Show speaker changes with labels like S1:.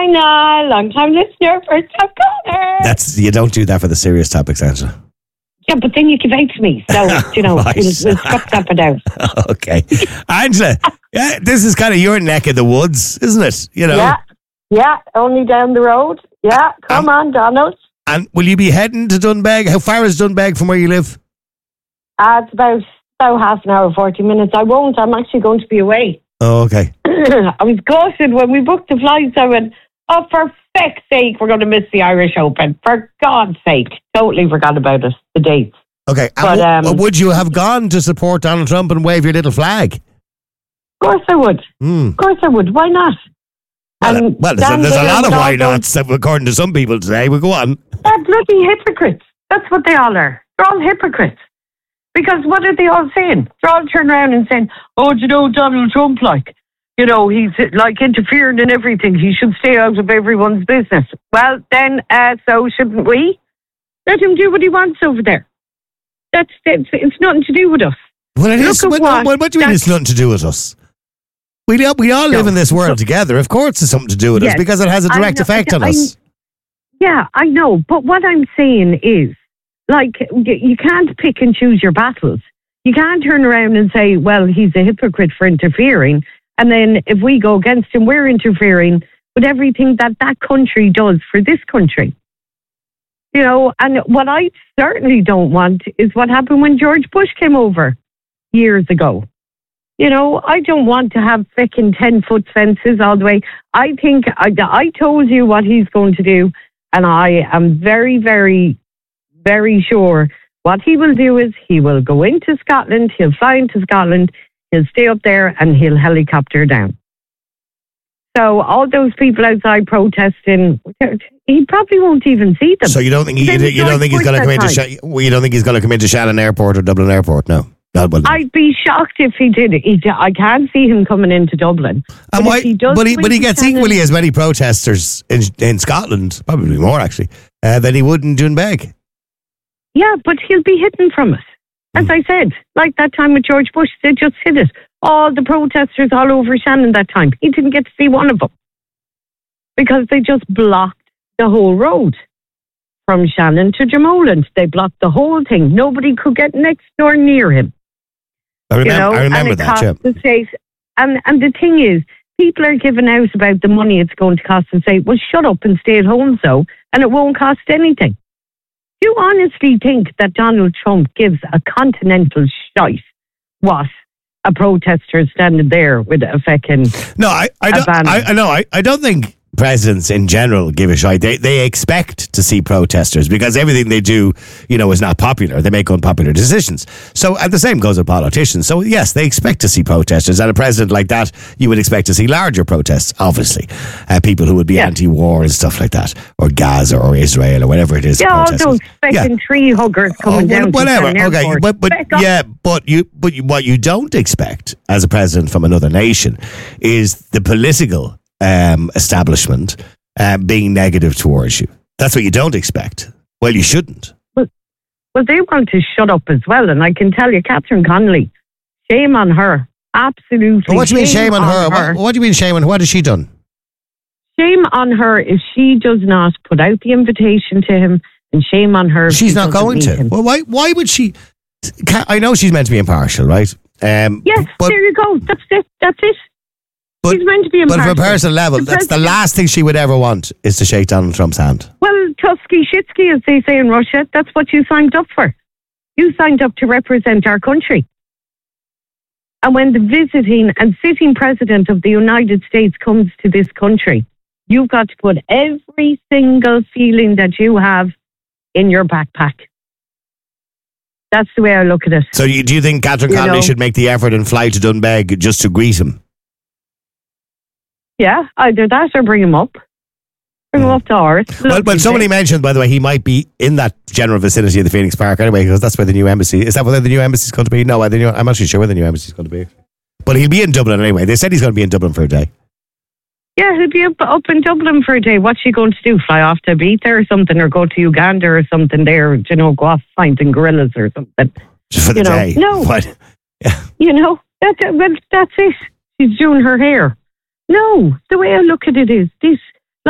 S1: Hi, Niall. Long time listener, first time caller.
S2: You don't do that for the serious topics, Angela.
S1: Yeah, but then you give out to me. So,
S2: Right.
S1: we'll stop that it out.
S2: Okay. Angela, this is kind of your neck of the woods, isn't it?
S1: Yeah, only down the road. Yeah, come on, Donald.
S2: And will you be heading to Dunbeg? How far is Dunbeg from where you live?
S1: It's about half an hour, 40 minutes. I won't. I'm actually going to be away.
S2: Oh, okay.
S1: I was gutted when we booked the flights. I went, oh, for feck's sake, we're going to miss the Irish Open. For God's sake. Totally forgot about it, the dates.
S2: Okay.
S1: But,
S2: would you have gone to support Donald Trump and wave your little flag?
S1: Of course I would. Of course I would. Why not?
S2: Well, there's a lot of why nots, according to some people today. Well, go on.
S1: They're bloody hypocrites. That's what they all are. They're all hypocrites. Because what are they all saying? They're all turning around and saying, oh, do you know Donald Trump, he's interfering in everything. He should stay out of everyone's business. Well, then, so shouldn't we? Let him do what he wants over there. It's nothing to do with us.
S2: Well, it is. What do you mean it's nothing to do with us? We all live in this world together. Of course it's something to do with us because it has a direct effect on us.
S1: Yeah, I know. But what I'm saying is, you can't pick and choose your battles. You can't turn around and say, well, he's a hypocrite for interfering. And then if we go against him, we're interfering with everything that country does for this country. And what I certainly don't want is what happened when George Bush came over years ago. I don't want to have freaking 10-foot fences all the way. I think I told you what he's going to do, and I am very, very, very sure what he will do is he will go into Scotland, he'll fly into Scotland, he'll stay up there, and he'll helicopter down. So all those people outside protesting, he probably won't even see them.
S2: So you don't think he's going to come into? You don't think he's going to come into Shannon Airport or Dublin Airport? No.
S1: I'd be shocked if he did. I can't see him coming into Dublin.
S2: And why? But he gets equally as many protesters in Scotland, probably more actually, than he would in Dunbeg.
S1: Yeah, but he'll be hidden from us. As I said, like that time with George Bush, they just hid it. All the protesters all over Shannon that time. He didn't get to see one of them because they just blocked the whole road. From Shannon to Dromoland, they blocked the whole thing. Nobody could get next door near him.
S2: I remember that. Yeah.
S1: The state. And the thing is, people are giving out about the money it's going to cost and say, well, shut up and stay at home and it won't cost anything. Do you honestly think that Donald Trump gives a continental shite what a protester standing there with a fucking
S2: I don't think presidents in general give a shite. They expect to see protesters because everything they do, is not popular. They make unpopular decisions. So, and the same goes with politicians. So, yes, they expect to see protesters. And a president like that, you would expect to see larger protests, obviously. People who would be anti-war and stuff like that, or Gaza or Israel or whatever it is.
S1: Yeah, all those fucking tree huggers coming down.
S2: Whatever. Okay, but what you don't expect as a president from another nation is the political establishment being negative towards you. That's what you don't expect. Well, you shouldn't.
S1: Well, they want to shut up as well. And I can tell you, Catherine Connolly, shame on her. Absolutely.
S2: But what do you mean shame on her? What do you mean shame on her? What has she done?
S1: Shame on her if she does not put out the invitation to him, and shame on her if
S2: she's not going to him. Well, why would she? I know she's meant to be impartial, right?
S1: Yes, there you go. That's it. But, he's meant to be impartial.
S2: But from a personal level, that's the last thing she would ever want is to shake Donald Trump's hand.
S1: Well, Tusky Shitsky, as they say in Russia, that's what you signed up for. You signed up to represent our country. And when the visiting and sitting president of the United States comes to this country, you've got to put every single feeling that you have in your backpack. That's the way I look at it.
S2: So do you think Catherine Connolly should make the effort and fly to Dunbeg just to greet him?
S1: Yeah, either that or bring him up. Bring him up to ours.
S2: Well, somebody mentioned, by the way, he might be in that general vicinity of the Phoenix Park anyway, because that's where the new embassy is. That where the new embassy is going to be? No, I'm actually sure where the new embassy is going to be. But he'll be in Dublin anyway. They said he's going to be in Dublin for a day.
S1: Yeah, he'll be up in Dublin for a day. What's she going to do? Fly off to Ibiza or something, or go to Uganda or something there? Go off finding gorillas or something.
S2: Just for the day?
S1: No.
S2: What? Yeah.
S1: That's it. She's doing her hair. No, the way I look at it is this: